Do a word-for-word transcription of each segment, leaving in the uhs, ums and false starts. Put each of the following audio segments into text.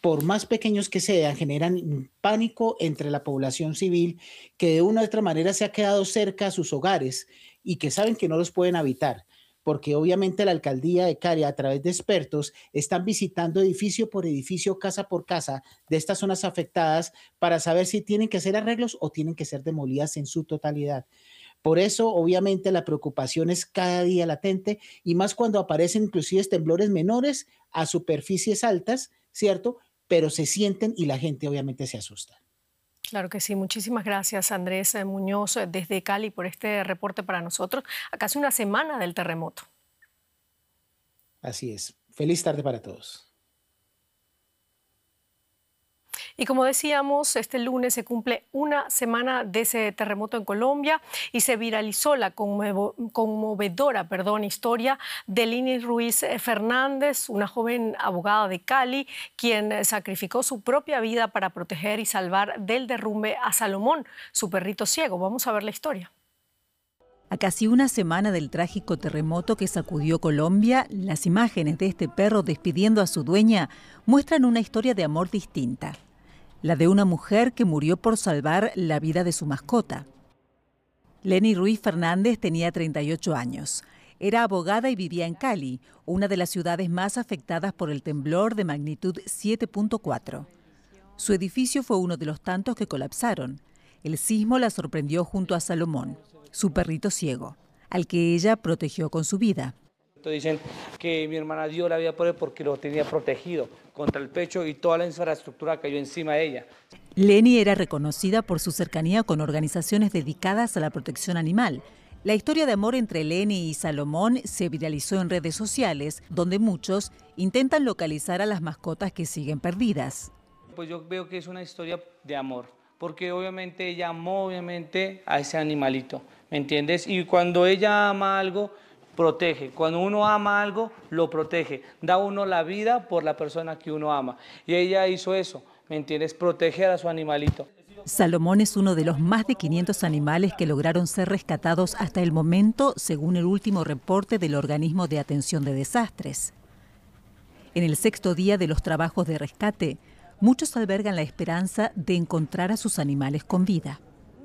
por más pequeños que sean, generan pánico entre la población civil que de una u otra manera se ha quedado cerca a sus hogares y que saben que no los pueden habitar, porque obviamente la alcaldía de Cali, a través de expertos, están visitando edificio por edificio, casa por casa de estas zonas afectadas para saber si tienen que hacer arreglos o tienen que ser demolidas en su totalidad. Por eso, obviamente, la preocupación es cada día latente y más cuando aparecen inclusive temblores menores a superficies altas, ¿cierto? Pero se sienten y la gente obviamente se asusta. Claro que sí. Muchísimas gracias, Andrés Muñoz, desde Cali, por este reporte para nosotros, a casi una semana del terremoto. Así es. Feliz tarde para todos. Y como decíamos, este lunes se cumple una semana de ese terremoto en Colombia y se viralizó la conmovo, conmovedora perdón, historia de Leni Ruiz Fernández, una joven abogada de Cali, quien sacrificó su propia vida para proteger y salvar del derrumbe a Salomón, su perrito ciego. Vamos a ver la historia. A casi una semana del trágico terremoto que sacudió Colombia, las imágenes de este perro despidiendo a su dueña muestran una historia de amor distinta. La de una mujer que murió por salvar la vida de su mascota. Leni Ruiz Fernández tenía treinta y ocho años. Era abogada y vivía en Cali, una de las ciudades más afectadas por el temblor de magnitud siete punto cuatro. Su edificio fue uno de los tantos que colapsaron. El sismo la sorprendió junto a Salomón, su perrito ciego, al que ella protegió con su vida. Dicen que mi hermana dio la vida por él porque lo tenía protegido contra el pecho y toda la infraestructura cayó encima de ella. Leni era reconocida por su cercanía con organizaciones dedicadas a la protección animal. La historia de amor entre Leni y Salomón se viralizó en redes sociales, donde muchos intentan localizar a las mascotas que siguen perdidas. Pues yo veo que es una historia de amor, porque obviamente ella amó obviamente a ese animalito, ¿me entiendes? Y cuando ella ama algo, protege. Cuando uno ama algo, lo protege. Da uno la vida por la persona que uno ama. Y ella hizo eso, ¿me entiendes? Proteger a su animalito. Salomón es uno de los más de quinientos animales que lograron ser rescatados hasta el momento, según el último reporte del Organismo de Atención de Desastres. En el sexto día de los trabajos de rescate, muchos albergan la esperanza de encontrar a sus animales con vida.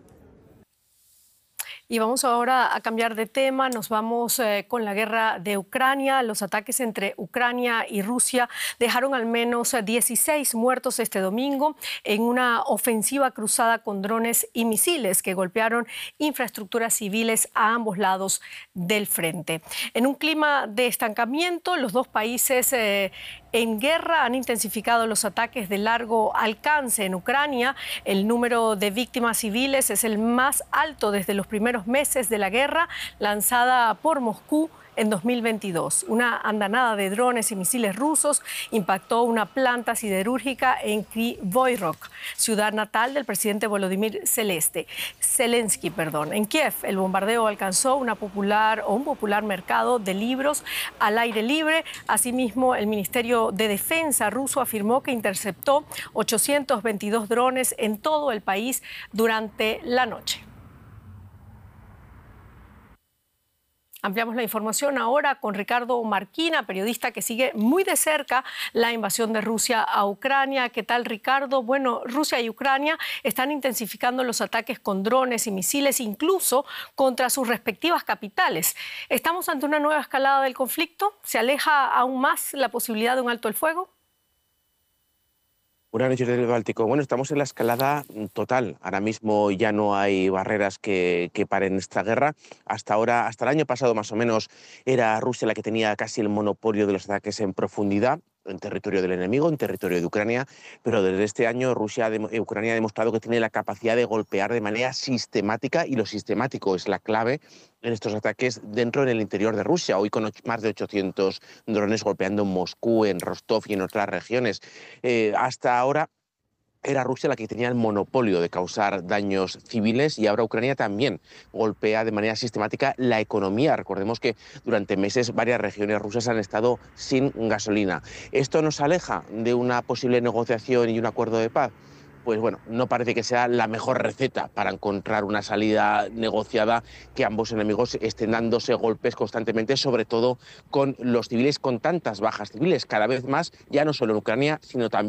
Y vamos ahora a cambiar de tema, nos vamos eh, con la guerra de Ucrania. Los ataques entre Ucrania y Rusia dejaron al menos dieciséis muertos este domingo en una ofensiva cruzada con drones y misiles que golpearon infraestructuras civiles a ambos lados del frente. En un clima de estancamiento, los dos países eh, en guerra han intensificado los ataques de largo alcance en Ucrania. El número de víctimas civiles es el más alto desde los primeros meses de la guerra lanzada por Moscú en dos mil veintidós. Una andanada de drones y misiles rusos impactó una planta siderúrgica en Kryvyi Rog, ciudad natal del presidente Volodymyr Zelensky. Zelensky, perdón. En Kiev, el bombardeo alcanzó una popular o un popular mercado de libros al aire libre. Asimismo, el Ministerio de Defensa ruso afirmó que interceptó ochocientos veintidós drones en todo el país durante la noche. Ampliamos la información ahora con Ricardo Marquina, periodista que sigue muy de cerca la invasión de Rusia a Ucrania. ¿Qué tal, Ricardo? Bueno, Rusia y Ucrania están intensificando los ataques con drones y misiles, incluso contra sus respectivas capitales. ¿Estamos ante una nueva escalada del conflicto? ¿Se aleja aún más la posibilidad de un alto el fuego? Buenas noches del Báltico. Bueno, estamos en la escalada total. Ahora mismo ya no hay barreras que, que paren esta guerra. Hasta ahora, hasta el año pasado más o menos, era Rusia la que tenía casi el monopolio de los ataques en profundidad, en territorio del enemigo, en territorio de Ucrania, pero desde este año Rusia, de, Ucrania ha demostrado que tiene la capacidad de golpear de manera sistemática, y lo sistemático es la clave en estos ataques dentro del interior de Rusia, hoy con más de ochocientos drones golpeando en Moscú, en Rostov y en otras regiones. Eh, hasta ahora era Rusia la que tenía el monopolio de causar daños civiles, y ahora Ucrania también golpea de manera sistemática la economía. Recordemos que durante meses varias regiones rusas han estado sin gasolina. ¿Esto nos aleja de una posible negociación y un acuerdo de paz? Pues bueno, no parece que sea la mejor receta para encontrar una salida negociada, que ambos enemigos estén dándose golpes constantemente, sobre todo con los civiles, con tantas bajas civiles cada vez más, ya no solo en Ucrania, sino también